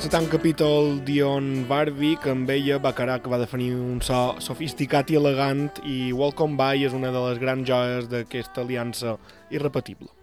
encetant capítol Dion Warwick, amb ella Bacharach va definir un so sofisticat i elegant, i Welcome By és una de les grans joies d'aquesta aliança irrepetible.